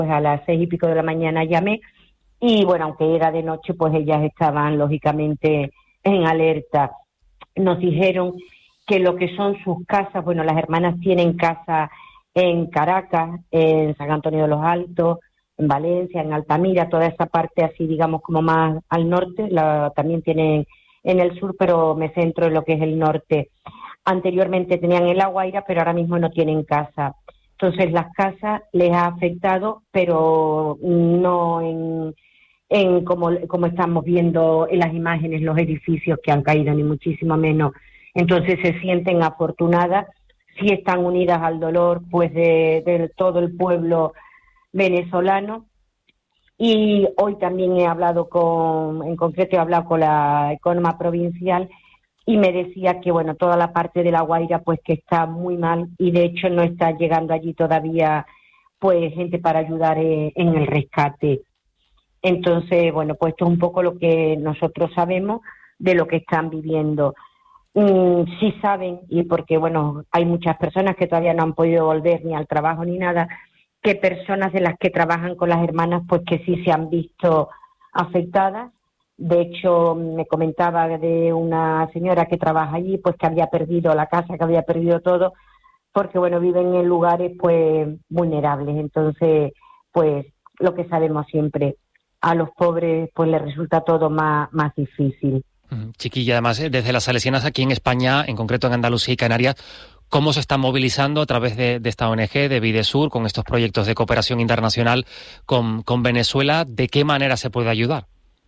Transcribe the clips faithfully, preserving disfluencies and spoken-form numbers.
pues a las seis y pico de la mañana llamé y bueno, aunque era de noche, pues ellas estaban lógicamente en alerta. Nos dijeron que lo que son sus casas, bueno, las hermanas tienen casa en Caracas, en San Antonio de los Altos, en Valencia, en Altamira, toda esa parte así, digamos, como más al norte, la, también tienen en el sur, pero me centro en lo que es el norte. Anteriormente tenían en La Guaira, pero ahora mismo no tienen casa. Entonces las casas les ha afectado, pero no en, en como, como estamos viendo en las imágenes, los edificios que han caído, ni muchísimo menos. Entonces se sienten afortunadas, sí están unidas al dolor pues de, de todo el pueblo venezolano. Y hoy también he hablado con, en concreto he hablado con la Economa provincial y me decía que bueno, toda la parte de La Guaira pues que está muy mal y de hecho no está llegando allí todavía pues gente para ayudar eh, en el rescate. Entonces, bueno, pues esto es un poco lo que nosotros sabemos de lo que están viviendo. Mm, sí saben, y porque bueno, hay muchas personas que todavía no han podido volver ni al trabajo ni nada, que personas de las que trabajan con las hermanas pues que sí se han visto afectadas. De hecho, me comentaba de una señora que trabaja allí, pues que había perdido la casa, que había perdido todo, porque bueno, viven en lugares pues vulnerables. Entonces, pues lo que sabemos siempre, a los pobres pues les resulta todo más, más difícil. Chiquilla, además, desde las Salesianas aquí en España, en concreto en Andalucía y Canarias, ¿cómo se están movilizando a través de, de esta O N G, de Videsur, con estos proyectos de cooperación internacional con, con Venezuela? ¿De qué manera se puede ayudar?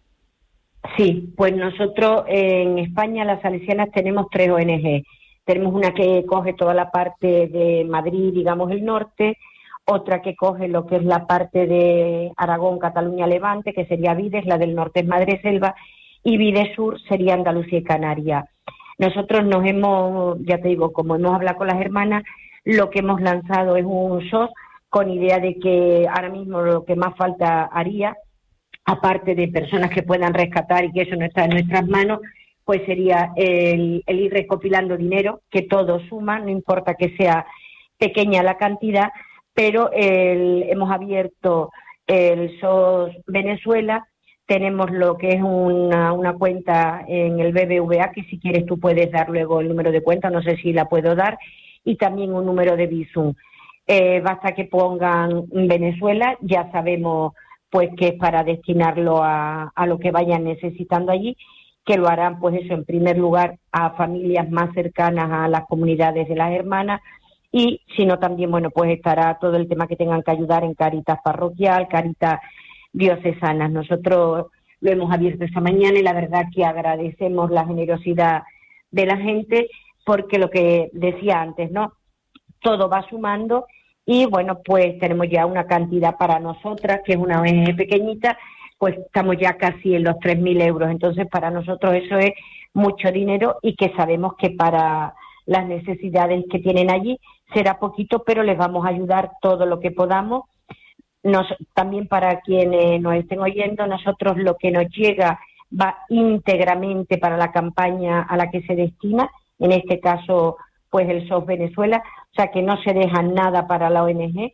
Sí, pues nosotros en España, las Salesianas, tenemos tres O N G. Tenemos una que coge toda la parte de Madrid, digamos el norte, otra que coge lo que es la parte de Aragón, Cataluña, Levante, que sería Vides, la del norte es Madreselva, y Videsur sería Andalucía y Canarias. Nosotros nos hemos, ya te digo, como hemos hablado con las hermanas, lo que hemos lanzado es un S O S con idea de que ahora mismo lo que más falta haría, aparte de personas que puedan rescatar y que eso no está en nuestras manos, pues sería el, el ir recopilando dinero, que todo suma, no importa que sea pequeña la cantidad, pero el, hemos abierto el S O S Venezuela. Tenemos lo que es una, una cuenta en el B B V A, que si quieres tú puedes dar luego el número de cuenta, no sé si la puedo dar, y también un número de Bizum. Eh, basta que pongan Venezuela, ya sabemos pues que es para destinarlo a, a lo que vayan necesitando allí, que lo harán pues eso en primer lugar a familias más cercanas a las comunidades de las hermanas, y si no también, bueno, pues estará todo el tema que tengan que ayudar en Cáritas parroquial, Cáritas diocesanas. Nosotros lo hemos abierto esta mañana y la verdad que agradecemos la generosidad de la gente, porque lo que decía antes, ¿no? Todo va sumando y bueno, pues tenemos ya una cantidad para nosotras, que es una O N G pequeñita, pues estamos ya casi en los tres mil euros. Entonces para nosotros eso es mucho dinero y que sabemos que para las necesidades que tienen allí será poquito, pero les vamos a ayudar todo lo que podamos. Nos, también para quienes nos estén oyendo, nosotros lo que nos llega va íntegramente para la campaña a la que se destina, en este caso pues el S O S Venezuela, o sea que no se deja nada para la O N G,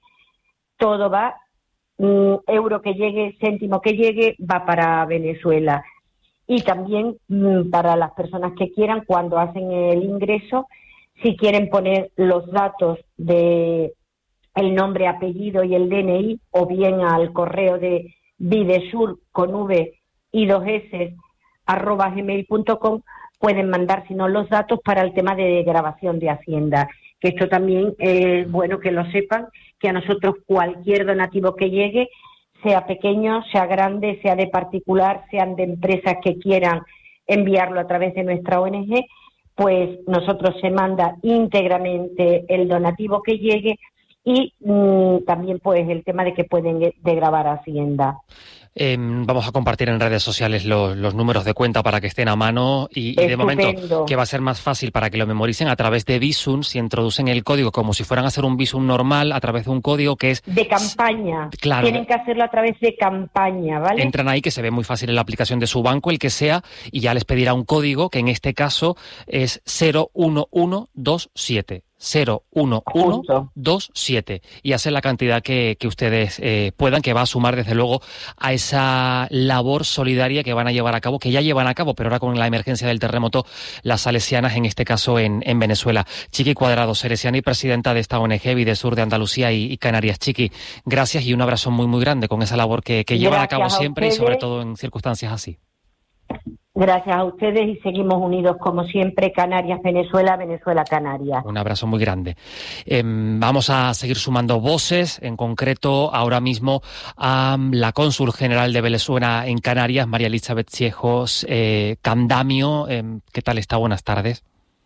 todo va, mm, euro que llegue, céntimo que llegue, va para Venezuela. Y también mm, para las personas que quieran, cuando hacen el ingreso, si quieren poner los datos de el nombre, apellido y el D N I, o bien al correo de videsur con V y dos S arroba gmail punto com, pueden mandar, si no, los datos para el tema de grabación de Hacienda. Que esto también es bueno que lo sepan, que a nosotros cualquier donativo que llegue, sea pequeño, sea grande, sea de particular, sean de empresas que quieran enviarlo a través de nuestra O N G, pues nosotros se manda íntegramente el donativo que llegue. Y mmm, también pues el tema de que pueden de grabar Hacienda. Eh, vamos a compartir en redes sociales los, los números de cuenta para que estén a mano y, y de momento que va a ser más fácil para que lo memoricen a través de Bizum, si introducen el código como si fueran a hacer un Bizum normal a través de un código que es... De campaña. Claro. Tienen que hacerlo a través de campaña, ¿vale? Entran ahí, que se ve muy fácil en la aplicación de su banco, el que sea, y ya les pedirá un código que en este caso es cero uno uno dos siete. cero uno uno dos siete y hacer la cantidad que, que ustedes eh, puedan, que va a sumar desde luego a esa labor solidaria que van a llevar a cabo, que ya llevan a cabo, pero ahora con la emergencia del terremoto, las salesianas, en este caso en, en Venezuela. Chiqui Cuadrado, salesiana y presidenta de esta O N G Videsur de Andalucía y, y Canarias. Chiqui, gracias y un abrazo muy muy grande con esa labor que, que llevan a cabo siempre y sobre todo en circunstancias así. Gracias a ustedes y seguimos unidos como siempre, Canarias, Venezuela, Venezuela, Canarias. Un abrazo muy grande. Eh, vamos a seguir sumando voces, en concreto ahora mismo a la cónsul general de Venezuela en Canarias, María Elizabeth Ciejos eh, Candamio. Eh, ¿Qué tal está? Buenas tardes.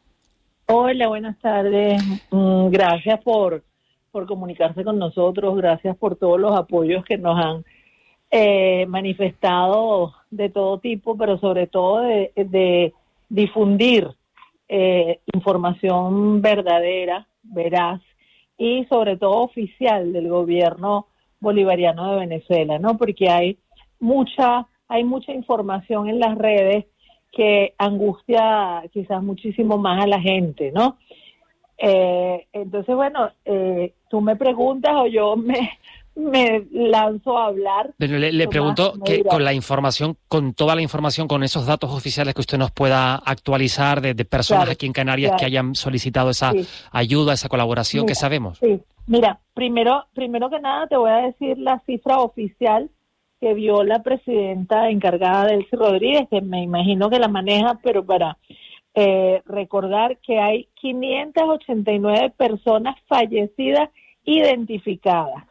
Hola, buenas tardes. Mm, gracias por, por comunicarse con nosotros, gracias por todos los apoyos que nos han Eh, manifestado de todo tipo, pero sobre todo de, de difundir eh, información verdadera, veraz y sobre todo oficial del gobierno bolivariano de Venezuela, ¿no? Porque hay mucha, hay mucha información en las redes que angustia quizás muchísimo más a la gente, ¿no? Eh, entonces, bueno, eh, tú me preguntas o yo me me lanzo a hablar. Pero le, le pregunto que con la información, con toda la información, con esos datos oficiales que usted nos pueda actualizar de, de personas claro, aquí en Canarias claro. que hayan solicitado esa sí. ayuda, esa colaboración, ¿qué sabemos? Sí, mira, primero, primero que nada te voy a decir la cifra oficial que vio la presidenta encargada Delcy Rodríguez, que me imagino que la maneja, pero para eh, recordar que hay quinientas ochenta y nueve personas fallecidas identificadas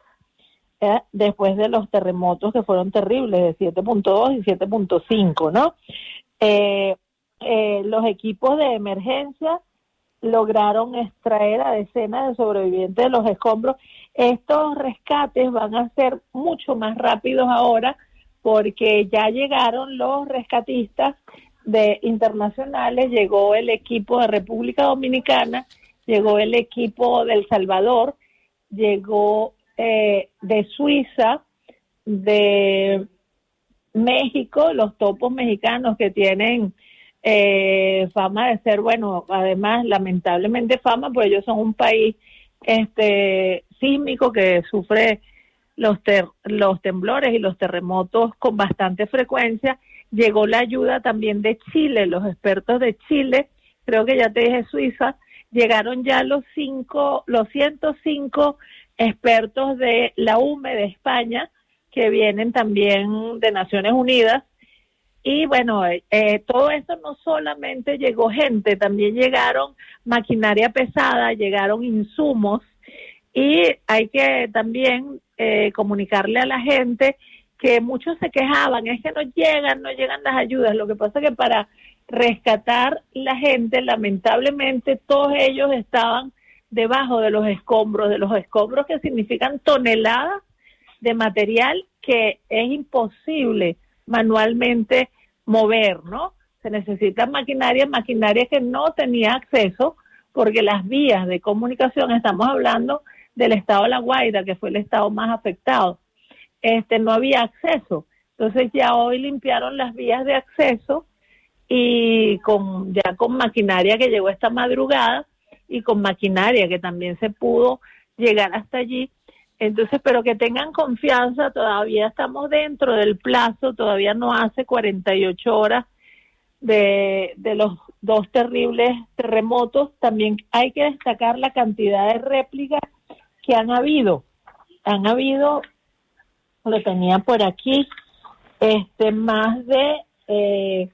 después de los terremotos que fueron terribles de siete punto dos y siete punto cinco, ¿no? Eh, eh, los equipos de emergencia lograron extraer a decenas de sobrevivientes de los escombros. Estos rescates van a ser mucho más rápidos ahora porque ya llegaron los rescatistas de internacionales, llegó el equipo de República Dominicana, llegó el equipo de El Salvador, llegó Eh, de Suiza, de México, los topos mexicanos que tienen eh, fama de ser, bueno, además lamentablemente fama, pues ellos son un país este sísmico que sufre los ter los temblores y los terremotos con bastante frecuencia. Llegó la ayuda también de Chile, los expertos de Chile, creo que ya te dije Suiza, llegaron ya los cinco, los ciento cinco expertos de la U M E de España, que vienen también de Naciones Unidas, y bueno, eh, todo esto no solamente llegó gente, también llegaron maquinaria pesada, llegaron insumos, y hay que también eh, comunicarle a la gente que muchos se quejaban, es que no llegan, no llegan las ayudas. Lo que pasa es que para rescatar la gente, lamentablemente todos ellos estaban debajo de los escombros, de los escombros que significan toneladas de material que es imposible manualmente mover, ¿no? Se necesita maquinaria, maquinaria que no tenía acceso porque las vías de comunicación, estamos hablando del estado de La Guaira, que fue el estado más afectado, este no había acceso. Entonces ya hoy limpiaron las vías de acceso y con ya con maquinaria que llegó esta madrugada, y con maquinaria que también se pudo llegar hasta allí. Entonces, pero que tengan confianza, todavía estamos dentro del plazo, todavía no hace cuarenta y ocho horas de, de los dos terribles terremotos. También hay que destacar la cantidad de réplicas que han habido. Han habido, lo tenía por aquí, este más de eh,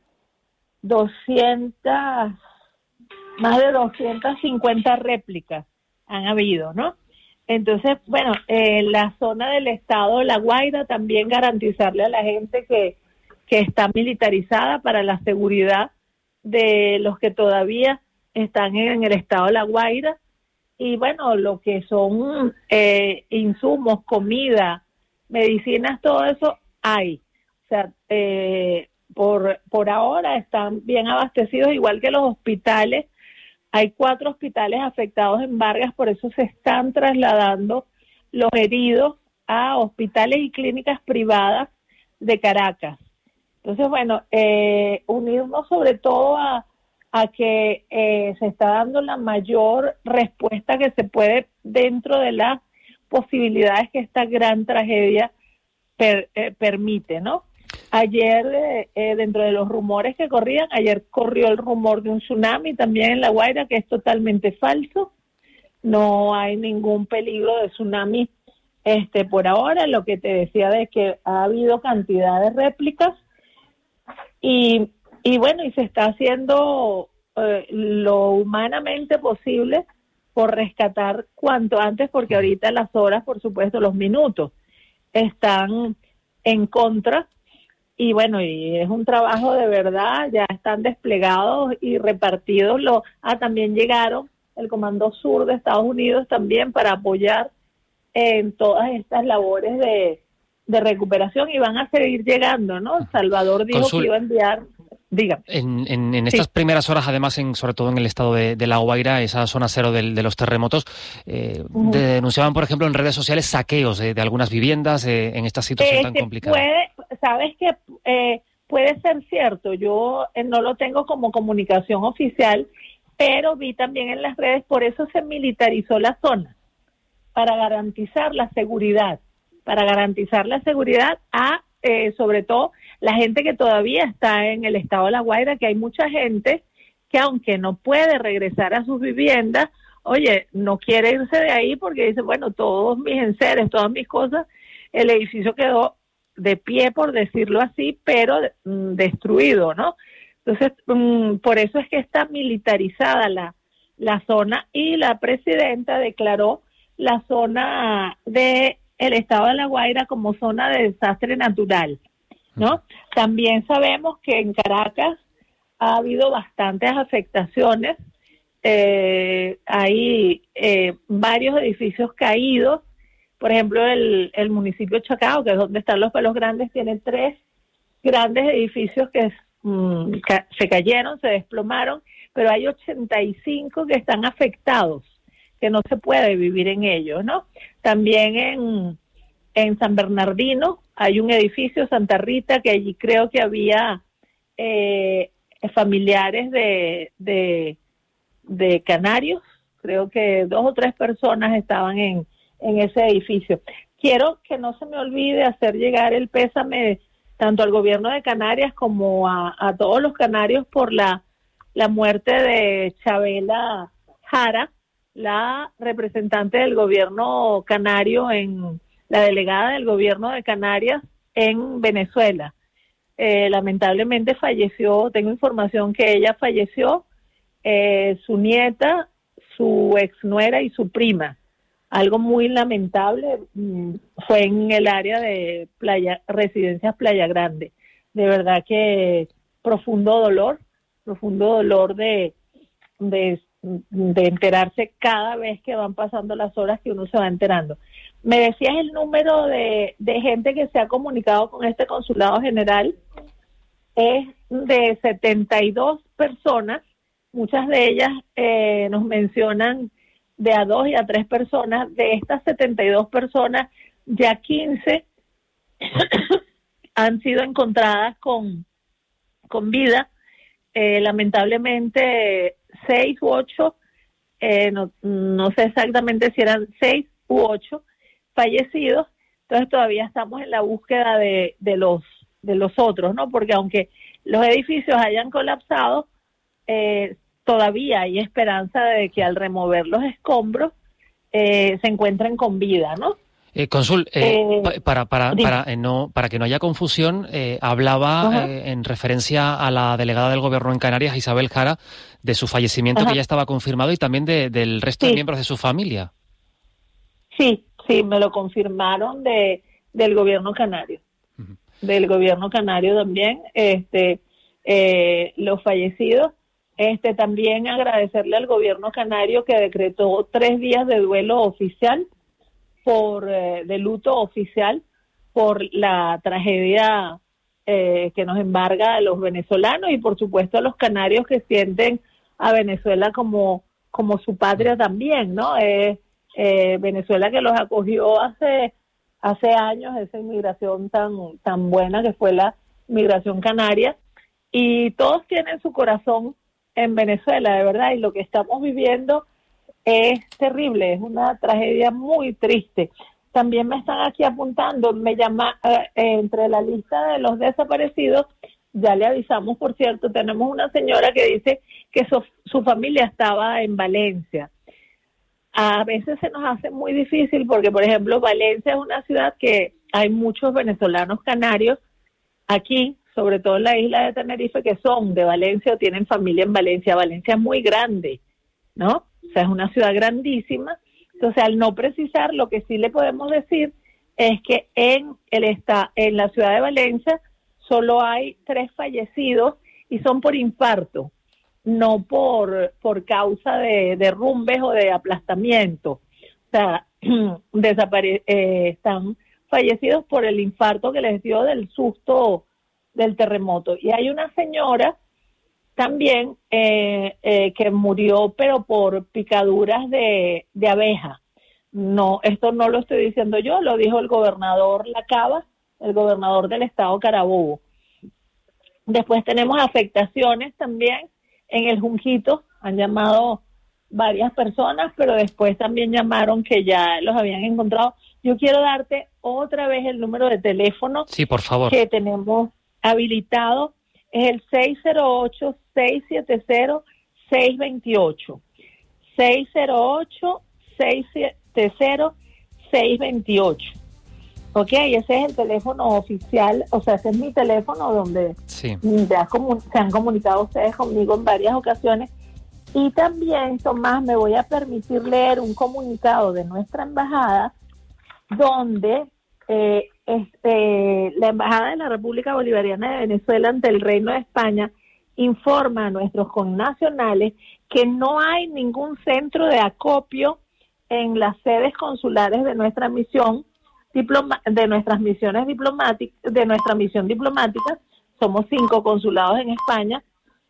doscientas más de doscientas cincuenta réplicas han habido, ¿no? Entonces, bueno, en eh, la zona del estado de La Guaira también garantizarle a la gente que, que está militarizada para la seguridad de los que todavía están en, en el estado de La Guaira. Y bueno, lo que son eh, insumos, comida, medicinas, todo eso hay. O sea, eh, por, por ahora están bien abastecidos, igual que los hospitales. Hay cuatro hospitales afectados en Vargas, por eso se están trasladando los heridos a hospitales y clínicas privadas de Caracas. Entonces, bueno, eh, unirnos sobre todo a, a que eh, se está dando la mayor respuesta que se puede dentro de las posibilidades que esta gran tragedia per, eh, permite, ¿no? Ayer, eh, eh, dentro de los rumores que corrían, ayer corrió el rumor de un tsunami también en La Guaira, que es totalmente falso. No hay ningún peligro de tsunami este, por ahora. Lo que te decía de que ha habido cantidad de réplicas y, y bueno, y se está haciendo eh, lo humanamente posible por rescatar cuanto antes, porque ahorita las horas, por supuesto, los minutos están en contra. Y bueno, y es un trabajo de verdad, ya están desplegados y repartidos. Los, ah, también llegaron el Comando Sur de Estados Unidos también para apoyar en todas estas labores de, de recuperación y van a seguir llegando, ¿no? Salvador dijo Consul, que iba a enviar... Dígame. En, en, en estas sí. primeras horas, además, en, sobre todo en el estado de, de La Guaira, esa zona cero del, de los terremotos, eh, uh-huh. denunciaban, por ejemplo, en redes sociales saqueos de, de algunas viviendas eh, en esta situación eh, tan complicada. Puede, sabes que eh, puede ser cierto, yo eh, no lo tengo como comunicación oficial, pero vi también en las redes, por eso se militarizó la zona, para garantizar la seguridad, para garantizar la seguridad a, eh, sobre todo, la gente que todavía está en el estado de La Guaira, que hay mucha gente que aunque no puede regresar a sus viviendas, oye, no quiere irse de ahí porque dice, bueno, todos mis enseres, todas mis cosas, el edificio quedó de pie, por decirlo así, pero mm, destruido, ¿no? Entonces, mm, por eso es que está militarizada la, la zona y la presidenta declaró la zona de el estado de La Guaira como zona de desastre natural, ¿no? También sabemos que en Caracas ha habido bastantes afectaciones, eh, hay eh, varios edificios caídos, por ejemplo el, el municipio de Chacao, que es donde están los Palos Grandes, tiene tres grandes edificios que mm, ca- se cayeron, se desplomaron, pero hay ochenta y cinco que están afectados, que no se puede vivir en ellos, ¿no? También en, en San Bernardino hay un edificio, Santa Rita, que allí creo que había eh, familiares de, de, de canarios, creo que dos o tres personas estaban en, en ese edificio. Quiero que no se me olvide hacer llegar el pésame tanto al gobierno de Canarias como a, a todos los canarios por la, la muerte de Chabela Jara, la representante del gobierno canario, en la delegada del gobierno de Canarias en Venezuela. Eh, lamentablemente falleció, tengo información que ella falleció, eh, su nieta, su exnuera y su prima. Algo muy lamentable, mmm, fue en el área de Playa, Residencias Playa Grande. De verdad que profundo dolor, profundo dolor de, de de enterarse cada vez que van pasando las horas que uno se va enterando. Me decías el número de, de gente que se ha comunicado con este consulado general, es de setenta y dos personas, muchas de ellas eh, nos mencionan de a dos y a tres personas. De estas setenta y dos personas, ya quince han sido encontradas con, con vida. Eh, lamentablemente seis u ocho, eh, no, no sé exactamente si eran seis u ocho fallecidos, entonces todavía estamos en la búsqueda de, de los de los otros, ¿no? Porque aunque los edificios hayan colapsado, eh, todavía hay esperanza de que al remover los escombros eh, se encuentren con vida, ¿no? Eh, Consul, eh, eh, para para para eh, no para que no haya confusión, eh, hablaba eh, en referencia a la delegada del Gobierno en Canarias, Isabel Jara, de su fallecimiento, Ajá. que ya estaba confirmado, y también de, del resto sí. de miembros de su familia. Sí, sí, me lo confirmaron de del Gobierno canario, uh-huh. del Gobierno canario también, este, eh, los fallecidos. Este, también agradecerle al Gobierno canario que decretó tres días de duelo oficial. Por eh, de luto oficial por la tragedia eh, que nos embarga a los venezolanos y por supuesto a los canarios que sienten a Venezuela como como su patria también, ¿no? Eh, eh, Venezuela que los acogió hace hace años, esa inmigración tan tan buena que fue la migración canaria, y todos tienen su corazón en Venezuela, de verdad, y lo que estamos viviendo es terrible, es una tragedia muy triste. También me están aquí apuntando, me llama eh, entre la lista de los desaparecidos, ya le avisamos, por cierto, tenemos una señora que dice que su, su familia estaba en Valencia. A veces se nos hace muy difícil porque, por ejemplo, Valencia es una ciudad que hay muchos venezolanos canarios aquí, sobre todo en la isla de Tenerife, que son de Valencia o tienen familia en Valencia. Valencia es muy grande, ¿no? O sea, es una ciudad grandísima. Entonces, al no precisar, lo que sí le podemos decir es que en el esta, en la ciudad de Valencia solo hay tres fallecidos y son por infarto, no por, por causa de derrumbes o de aplastamiento. O sea, desapare- eh, están fallecidos por el infarto que les dio del susto del terremoto. Y hay una señora también eh, eh, que murió, pero por picaduras de, de abeja. No, esto no lo estoy diciendo yo, lo dijo el gobernador Lacaba, el gobernador del estado Carabobo. Después tenemos afectaciones también en el Junquito, han llamado varias personas, pero después también llamaron que ya los habían encontrado. Yo quiero darte otra vez el número de teléfono. Sí, por favor. Que tenemos habilitado, es el seis cero ocho, seis siete cero, seis dos ocho. seis cero ocho, seis siete cero, seis dos ocho. Ok, ese es el teléfono oficial, o sea, ese es mi teléfono donde sí. ya comun- se han comunicado ustedes conmigo en varias ocasiones. Y también, Tomás, me voy a permitir leer un comunicado de nuestra embajada donde eh, este, la Embajada de la República Bolivariana de Venezuela ante el Reino de España informa a nuestros connacionales que no hay ningún centro de acopio en las sedes consulares de nuestra misión diploma, de nuestras misiones diplomáticas, de nuestra misión diplomática. Somos cinco consulados en España,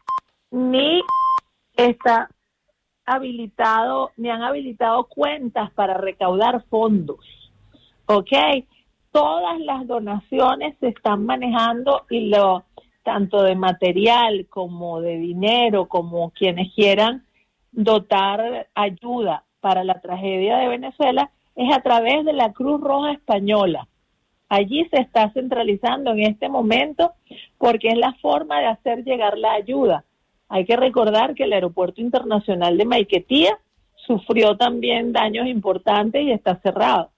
ni está habilitado, ni han habilitado cuentas para recaudar fondos. ¿Ok? Todas las donaciones se están manejando y lo tanto de material como de dinero, como quienes quieran dotar ayuda para la tragedia de Venezuela, es a través de la Cruz Roja Española. Allí se está centralizando en este momento porque es la forma de hacer llegar la ayuda. Hay que recordar que el Aeropuerto Internacional de Maiquetía sufrió también daños importantes y está cerrado.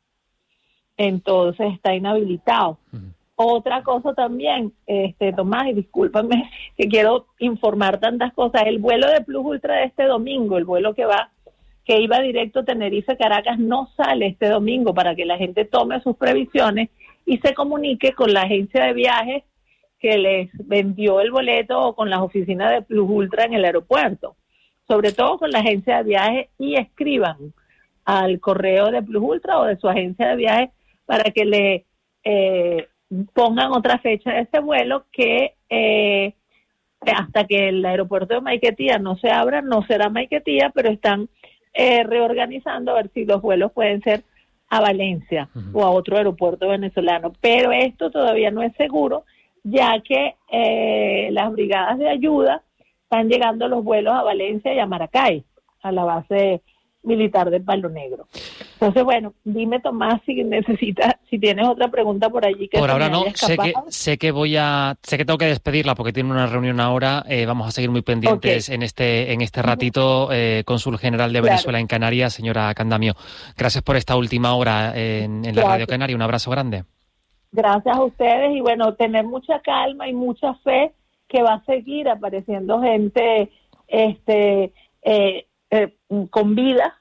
Entonces está inhabilitado. Uh-huh. Otra cosa también, este Tomás, y discúlpame que quiero informar tantas cosas, el vuelo de Plus Ultra de este domingo, el vuelo que va, que iba directo Tenerife-Caracas, no sale este domingo para que la gente tome sus previsiones y se comunique con la agencia de viajes que les vendió el boleto o con las oficinas de Plus Ultra en el aeropuerto, sobre todo con la agencia de viajes, y escriban al correo de Plus Ultra o de su agencia de viajes para que le eh, pongan otra fecha de ese vuelo que eh, hasta que el aeropuerto de Maiquetía no se abra, no será Maiquetía, pero están eh, reorganizando a ver si los vuelos pueden ser a Valencia uh-huh. o a otro aeropuerto venezolano. Pero esto todavía no es seguro, ya que eh, las brigadas de ayuda están llegando los vuelos a Valencia y a Maracay, a la base militar del Palo Negro. Entonces, bueno, dime, Tomás, si necesitas, si tienes otra pregunta por allí que por ahora me no, haya sé que escapado. sé que voy a sé que tengo que despedirla porque tiene una reunión ahora. Eh, vamos a seguir muy pendientes okay. en este en este ratito. Eh, Cónsul General de Venezuela claro. en Canarias, señora Candamio. Gracias por esta última hora en, en la Radio Canaria. Un abrazo grande. Gracias a ustedes y bueno, tener mucha calma y mucha fe que va a seguir apareciendo gente este eh, eh, con vida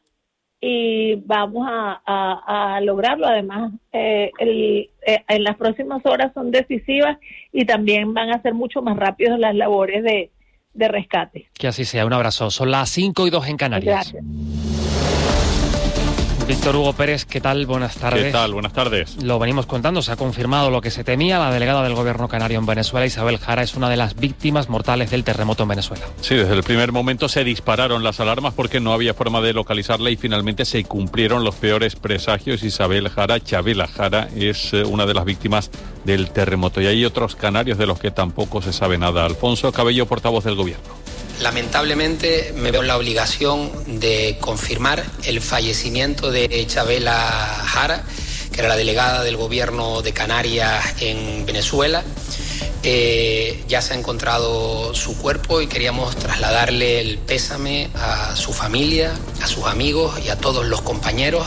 y vamos a, a, a lograrlo. Además, eh, el, eh, en las próximas horas son decisivas y también van a ser mucho más rápidos las labores de, de rescate. Que así sea. Un abrazo. Son las cinco y dos en Canarias. Gracias. Víctor Hugo Pérez, ¿qué tal? Buenas tardes. ¿Qué tal? Buenas tardes. Lo venimos contando, se ha confirmado lo que se temía. La delegada del gobierno canario en Venezuela, Isabel Jara, es una de las víctimas mortales del terremoto en Venezuela. Sí, desde el primer momento se dispararon las alarmas porque no había forma de localizarla y finalmente se cumplieron los peores presagios. Isabel Jara, Chavela Jara, es una de las víctimas del terremoto. Y hay otros canarios de los que tampoco se sabe nada. Alfonso Cabello, portavoz del gobierno. Lamentablemente me veo en la obligación de confirmar el fallecimiento de Chabela Jara, que era la delegada del gobierno de Canarias en Venezuela. Eh, ya se ha encontrado su cuerpo y queríamos trasladarle el pésame a su familia, a sus amigos y a todos los compañeros,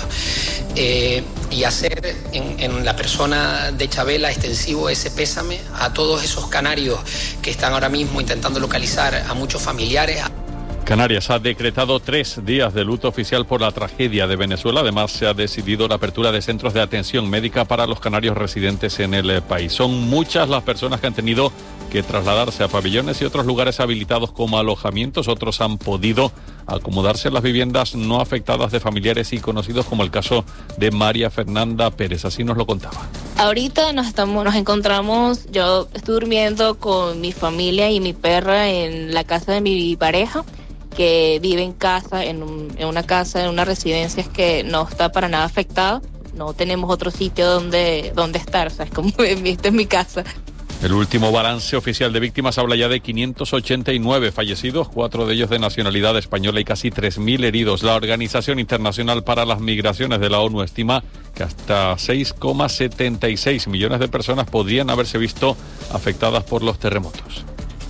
eh, y hacer en, en la persona de Chabela extensivo ese pésame a todos esos canarios que están ahora mismo intentando localizar a muchos familiares. Canarias ha decretado tres días de luto oficial por la tragedia de Venezuela. Además, se ha decidido la apertura de centros de atención médica para los canarios residentes en el país. Son muchas las personas que han tenido que trasladarse a pabellones y otros lugares habilitados como alojamientos. Otros han podido acomodarse en las viviendas no afectadas de familiares y conocidos, como el caso de María Fernanda Pérez. Así nos lo contaba. Ahorita nos estamos, nos encontramos, yo estoy durmiendo con mi familia y mi perra en la casa de mi pareja, que vive en casa, en, un, en una casa, en una residencia que no está para nada afectada. No tenemos otro sitio donde, donde estar, o sea, es como viste en mi casa. El último balance oficial de víctimas habla ya de quinientos ochenta y nueve fallecidos, cuatro de ellos de nacionalidad española y casi tres mil heridos. La Organización Internacional para las Migraciones de la ONU estima que hasta seis coma setenta y seis millones de personas podrían haberse visto afectadas por los terremotos.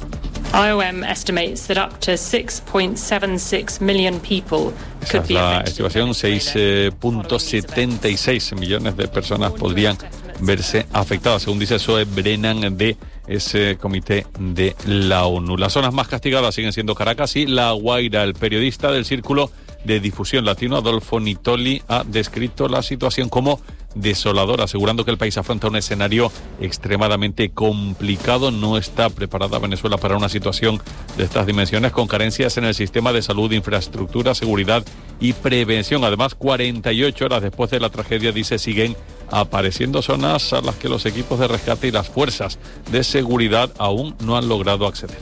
I O M estimates that up to six point seven six million people could be affected. La estimación, seis coma setenta y seis millones de personas podrían verse afectadas, según dice Zoe Brennan de ese comité de la ONU. Las zonas más castigadas siguen siendo Caracas y La Guaira. El periodista del Círculo de Difusión Latino, Adolfo Nitoli, ha descrito la situación como desoladora, asegurando que el país afronta un escenario extremadamente complicado. No está preparada Venezuela para una situación de estas dimensiones, con carencias en el sistema de salud, infraestructura, seguridad y prevención. Además, cuarenta y ocho horas después de la tragedia, dice, siguen apareciendo zonas a las que los equipos de rescate y las fuerzas de seguridad aún no han logrado acceder.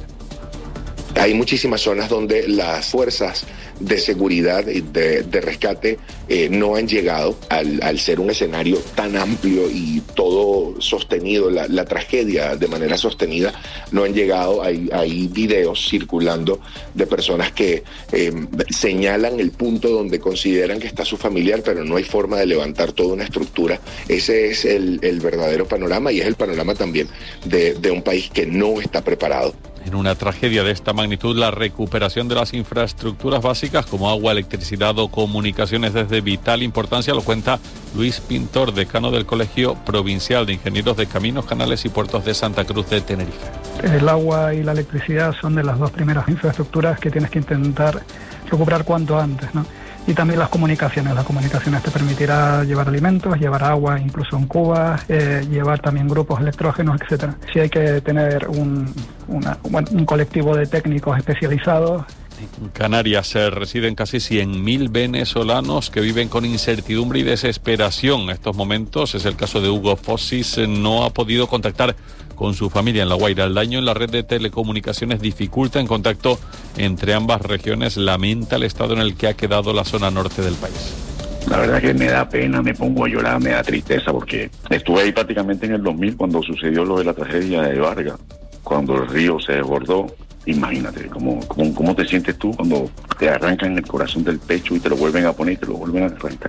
Hay muchísimas zonas donde las fuerzas de seguridad y de, de rescate eh, no han llegado al, al ser un escenario tan amplio y todo sostenido, la, la tragedia de manera sostenida, no han llegado. Hay, hay videos circulando de personas que eh, señalan el punto donde consideran que está su familiar, pero no hay forma de levantar toda una estructura. Ese es el, el verdadero panorama, y es el panorama también de, de un país que no está preparado. En una tragedia de esta magnitud, la recuperación de las infraestructuras básicas como agua, electricidad o comunicaciones es de vital importancia, lo cuenta Luis Pintor, decano del Colegio Provincial de Ingenieros de Caminos, Canales y Puertos de Santa Cruz de Tenerife. El agua y la electricidad son de las dos primeras infraestructuras que tienes que intentar recuperar cuanto antes, ¿no? Y también las comunicaciones. Las comunicaciones te permitirá llevar alimentos, llevar agua, incluso en cubas, eh, llevar también grupos electrógenos, etcétera. Sí hay que tener un, una, bueno, un colectivo de técnicos especializados. En Canarias eh, residen casi cien mil venezolanos que viven con incertidumbre y desesperación. En estos momentos es el caso de Hugo Fossis, eh, no ha podido contactar con su familia en La Guaira. El daño en la red de telecomunicaciones dificulta el contacto entre ambas regiones. Lamenta el estado en el que ha quedado la zona norte del país. La verdad que me da pena, me pongo a llorar, me da tristeza, porque estuve ahí prácticamente en el dos mil cuando sucedió lo de la tragedia de Vargas, cuando el río se desbordó. Imagínate, ¿cómo, cómo, cómo te sientes tú cuando te arrancan el corazón del pecho y te lo vuelven a poner y te lo vuelven a arrancar?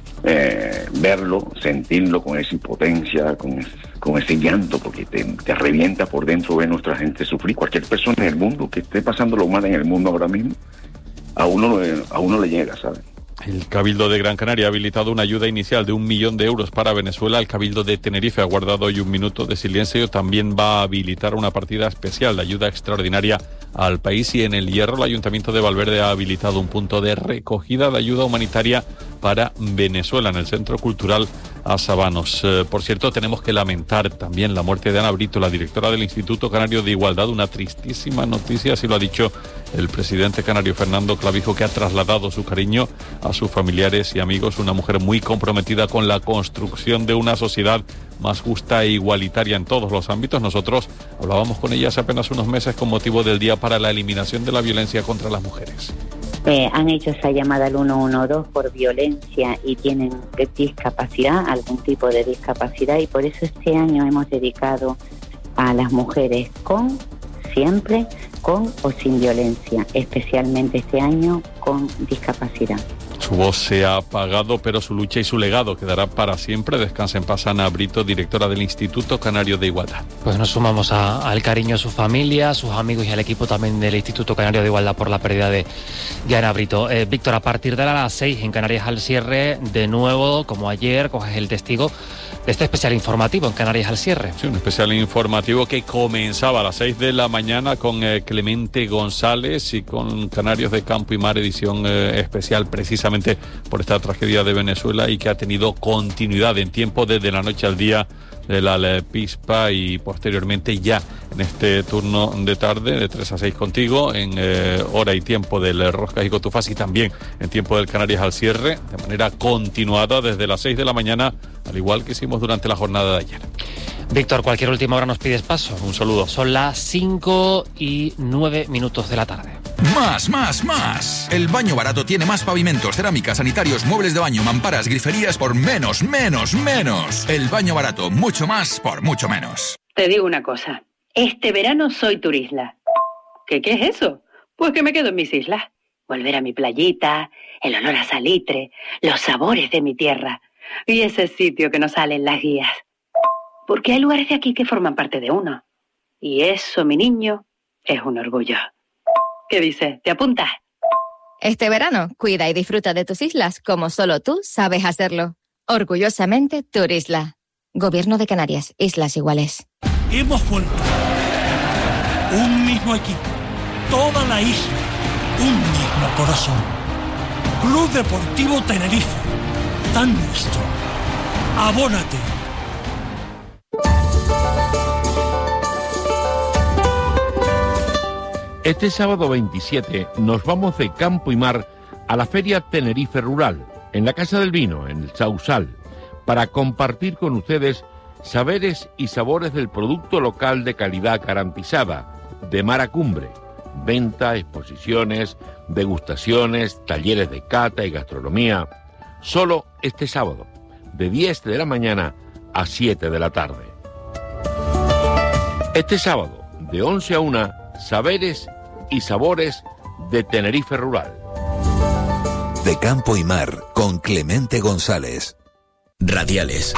Eh, verlo, sentirlo con esa impotencia, con, con ese llanto, porque te, te revienta por dentro ver nuestra gente sufrir. Cualquier persona en el mundo que esté pasando lo mal en el mundo ahora mismo, a uno, a uno le llega, ¿sabes? El Cabildo de Gran Canaria ha habilitado una ayuda inicial de un millón de euros para Venezuela. El Cabildo de Tenerife ha guardado hoy un minuto de silencio. También va a habilitar una partida especial de ayuda extraordinaria al país. Y en El Hierro, el Ayuntamiento de Valverde ha habilitado un punto de recogida de ayuda humanitaria para Venezuela en el Centro Cultural Asabanos. Eh, por cierto, tenemos que lamentar también la muerte de Ana Brito, la directora del Instituto Canario de Igualdad. Una tristísima noticia, así lo ha dicho el presidente canario Fernando Clavijo, que ha trasladado su cariño a sus familiares y amigos. Una mujer muy comprometida con la construcción de una sociedad más justa e igualitaria en todos los ámbitos. Nosotros hablábamos con ella hace apenas unos meses con motivo del Día para la Eliminación de la Violencia contra las Mujeres. Eh, han hecho esa llamada al uno uno dos por violencia y tienen discapacidad, algún tipo de discapacidad, y por eso este año hemos dedicado a las mujeres con siempre con o sin violencia, especialmente este año con discapacidad. Su voz se ha apagado, pero su lucha y su legado quedará para siempre. Descansa en paz Ana Brito, directora del Instituto Canario de Igualdad. Pues nos sumamos a, al cariño a su familia, a sus amigos y al equipo también del Instituto Canario de Igualdad por la pérdida de, de Ana Brito. Eh, Víctor, a partir de las seis en Canarias al cierre, de nuevo, como ayer, coges el testigo de este especial informativo en Canarias al cierre. Sí, un especial informativo que comenzaba a las seis de la mañana con eh, Clemente González y con Canarios de Campo y Mar, edición eh, especial precisamente por esta tragedia de Venezuela y que ha tenido continuidad en tiempo desde la noche al día de la Pispa y posteriormente ya en este turno de tarde de tres a seis contigo en eh, hora y tiempo del Roscas y Cotufas y también en tiempo del Canarias al cierre de manera continuada desde las seis de la mañana, al igual que hicimos durante la jornada de ayer. Víctor, cualquier última hora nos pides paso. Un saludo. Son las cinco y nueve minutos de la tarde. Más, más, más. El Baño Barato tiene más pavimentos, cerámicas, sanitarios, muebles de baño, mamparas, griferías por menos, menos, menos. El Baño Barato, mucho más por mucho menos. Te digo una cosa. Este verano soy turisla. ¿Qué, qué es eso? Pues que me quedo en mis islas. Volver a mi playita, el olor a salitre, los sabores de mi tierra y ese sitio que no sale en las guías. Porque hay lugares de aquí que forman parte de uno. Y eso, mi niño, es un orgullo. ¿Qué dices? ¿Te apuntas? Este verano, cuida y disfruta de tus islas como solo tú sabes hacerlo. Orgullosamente, Turisla. Gobierno de Canarias, Islas Iguales. Hemos vuelto. Un mismo equipo. Toda la isla. Un mismo corazón. Club Deportivo Tenerife. Tan nuestro. Abónate. Este sábado veintisiete nos vamos de Campo y Mar a la Feria Tenerife Rural, en la Casa del Vino, en el Sausal, para compartir con ustedes saberes y sabores del producto local de calidad garantizada, de mar a cumbre. Venta, exposiciones, degustaciones, talleres de cata y gastronomía. Solo este sábado, de diez de la mañana a siete de la tarde. Este sábado, de once a una, saberes y sabores de Tenerife Rural. De Campo y Mar, con Clemente González. Radiales.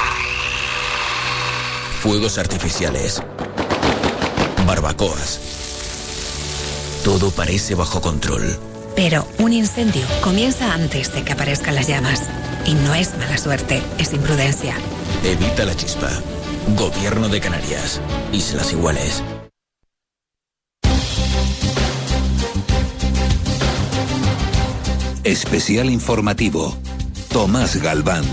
Fuegos artificiales. Barbacoas. Todo parece bajo control. Pero un incendio comienza antes de que aparezcan las llamas. Y no es mala suerte, es imprudencia. Evita la chispa. Gobierno de Canarias. Islas Iguales. Especial informativo. Tomás Galván.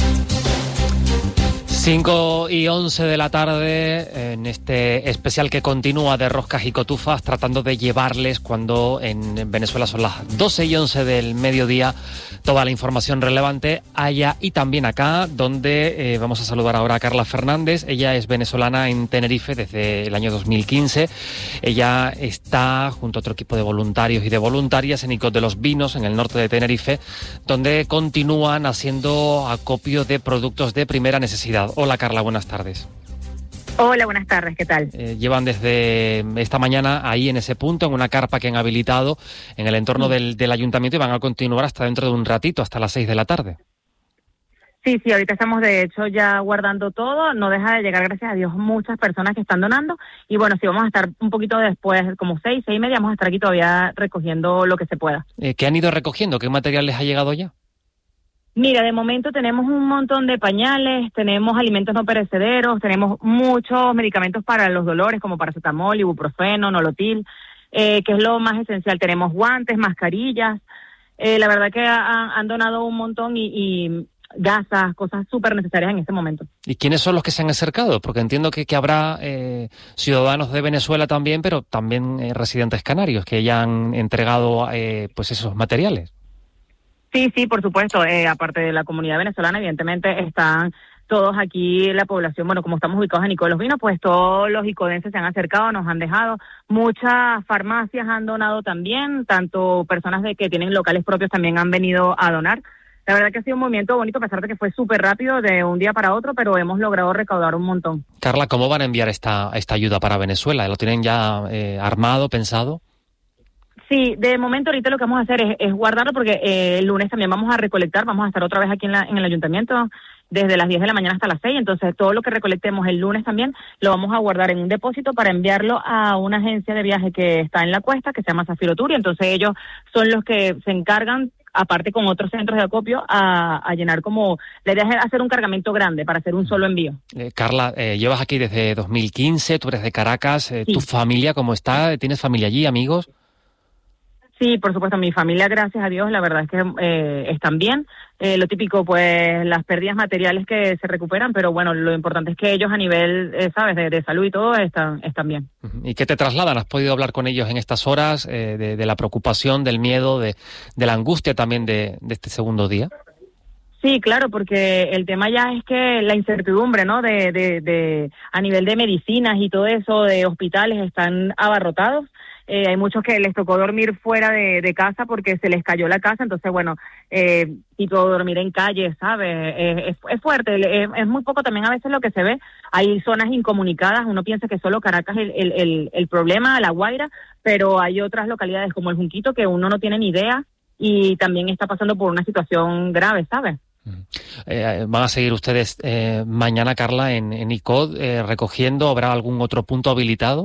cinco y once de la tarde en este especial que continúa de Roscas y Cotufas, tratando de llevarles cuando en Venezuela son las doce y once del mediodía toda la información relevante allá y también acá, donde eh, vamos a saludar ahora a Carla Fernández. Ella es venezolana en Tenerife desde el año dos mil quince. Ella está junto a otro equipo de voluntarios y de voluntarias en Icod de los Vinos, en el norte de Tenerife, donde continúan haciendo acopio de productos de primera necesidad. Hola Carla, buenas tardes. Hola, buenas tardes, ¿qué tal? Eh, llevan desde esta mañana ahí en ese punto, en una carpa que han habilitado en el entorno sí. del, del ayuntamiento y van a continuar hasta dentro de un ratito, hasta las seis de la tarde. Sí, sí, ahorita estamos de hecho ya guardando todo, no deja de llegar, gracias a Dios, muchas personas que están donando y bueno, sí vamos a estar un poquito después, como seis, seis y media, vamos a estar aquí todavía recogiendo lo que se pueda. Eh, ¿Qué han ido recogiendo? ¿Qué material les ha llegado ya? Mira, de momento tenemos un montón de pañales, tenemos alimentos no perecederos, tenemos muchos medicamentos para los dolores como paracetamol, ibuprofeno, nolotil, eh, que es lo más esencial. Tenemos guantes, mascarillas, eh, la verdad que ha, han donado un montón y, y gasas, cosas súper necesarias en este momento. ¿Y quiénes son los que se han acercado? Porque entiendo que, que habrá eh, ciudadanos de Venezuela también, pero también eh, residentes canarios que ya han entregado eh, pues esos materiales. Sí, sí, por supuesto. Eh, aparte de la comunidad venezolana, evidentemente están todos aquí, la población, bueno, como estamos ubicados en Icod de los Vinos, pues todos los icodenses se han acercado, nos han dejado. Muchas farmacias han donado también, tanto personas de que tienen locales propios también han venido a donar. la verdad que ha sido un movimiento bonito, a pesar de que fue súper rápido de un día para otro, pero hemos logrado recaudar un montón. Carla, ¿cómo van a enviar esta, esta ayuda para Venezuela? ¿Lo tienen ya eh, armado, pensado? Sí, de momento ahorita lo que vamos a hacer es, es guardarlo porque eh, el lunes también vamos a recolectar, vamos a estar otra vez aquí en, la, en el ayuntamiento desde las diez de la mañana hasta las seis, entonces todo lo que recolectemos el lunes también lo vamos a guardar en un depósito para enviarlo a una agencia de viaje que está en la cuesta, que se llama Zafiro Tour, y entonces ellos son los que se encargan, aparte con otros centros de acopio, a, a llenar como, la idea es hacer un cargamento grande para hacer un solo envío. Eh, Carla, eh, llevas aquí desde dos mil quince, tú eres de Caracas, eh, Sí. ¿tu familia cómo está? ¿Tienes familia allí, amigos? Sí, por supuesto, mi familia, gracias a Dios, la verdad es que eh, están bien. Eh, lo típico, pues, las pérdidas materiales que se recuperan, pero bueno, lo importante es que ellos a nivel, eh, ¿sabes?, de, de salud y todo, están, están bien. ¿Y qué te trasladan? ¿Has podido hablar con ellos en estas horas eh, de, de la preocupación, del miedo, de, de la angustia también de, de este segundo día? Sí, claro, porque el tema ya es que la incertidumbre, ¿no?, de, de, de a nivel de medicinas y todo eso, de hospitales, están abarrotados. Eh, hay muchos que les tocó dormir fuera de, de casa porque se les cayó la casa, entonces, bueno, eh, tipo dormir en calle, ¿sabes? Eh, es, es fuerte, es, es muy poco también a veces lo que se ve. Hay zonas incomunicadas, uno piensa que solo Caracas es el, el, el, el problema, La Guaira, pero hay otras localidades como el Junquito que uno no tiene ni idea y también está pasando por una situación grave, ¿sabes? Eh, ¿Van a seguir ustedes eh, mañana, Carla, en, en I C O D eh, recogiendo? ¿Habrá algún otro punto habilitado?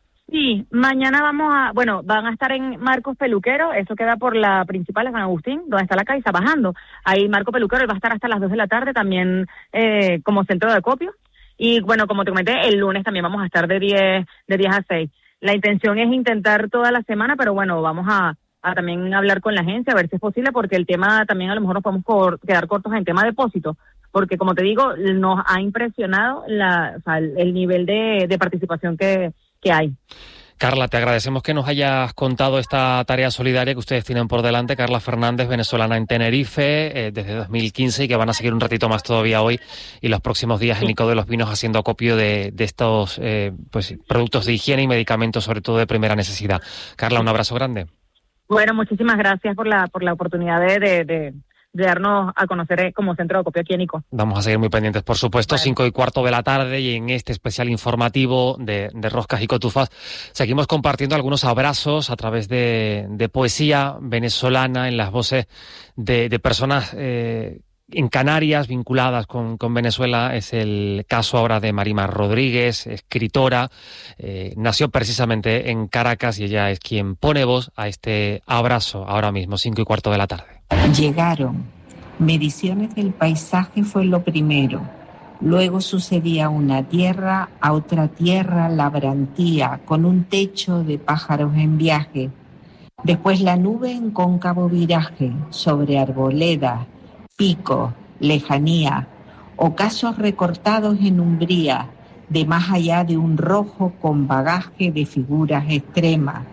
Sí, mañana vamos a, bueno, van a estar en Marcos Peluquero, eso queda por la principal de San Agustín, donde está la Caixa, bajando. Ahí Marcos Peluquero, él va a estar hasta las dos de la tarde también eh, como centro de acopio. Y bueno, como te comenté, el lunes también vamos a estar de diez, de diez a seis. La intención es intentar toda la semana, pero bueno, vamos a, a también hablar con la agencia, a ver si es posible, porque el tema también a lo mejor nos podemos cor- quedar cortos en tema de depósito, porque como te digo, nos ha impresionado la, o sea, el, el nivel de, de participación que, que hay. Carla, te agradecemos que nos hayas contado esta tarea solidaria que ustedes tienen por delante. Carla Fernández, venezolana en Tenerife, eh, desde dos mil quince, y que van a seguir un ratito más todavía hoy y los próximos días en I C O D de los Pinos haciendo acopio de, de estos eh, pues, productos de higiene y medicamentos, sobre todo de primera necesidad. Carla, un abrazo grande. Bueno, muchísimas gracias por la por la oportunidad de, de, de, de darnos a conocer como centro de acopio aquí en I C O D. Vamos a seguir muy pendientes, por supuesto, bueno. Cinco y cuarto de la tarde, y en este especial informativo de, de Roscas y Cotufas seguimos compartiendo algunos abrazos a través de, de poesía venezolana en las voces de, de personas eh, en Canarias vinculadas con, con Venezuela. Es el caso ahora de Marimar Rodríguez, escritora, eh, nació precisamente en Caracas y ella es quien pone voz a este abrazo ahora mismo, cinco y cuarto de la tarde. Llegaron. Mediciones del paisaje fue lo primero. Luego sucedía una tierra a otra tierra labrantía, con un techo de pájaros en viaje. Después la nube en cóncavo viraje, sobre arboledas, pico, lejanía, ocasos recortados en umbría, de más allá de un rojo con bagaje de figuras extremas.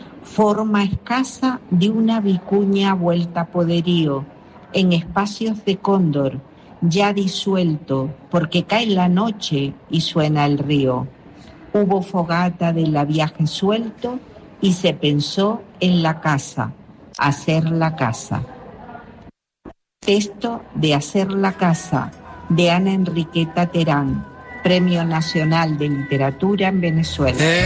Forma escasa de una vicuña vuelta a poderío, en espacios de cóndor, ya disuelto, porque cae la noche y suena el río. Hubo fogata de la viaje suelto y se pensó en la casa, hacer la casa. Texto de Hacer la casa, de Ana Enriqueta Terán, Premio Nacional de Literatura en Venezuela.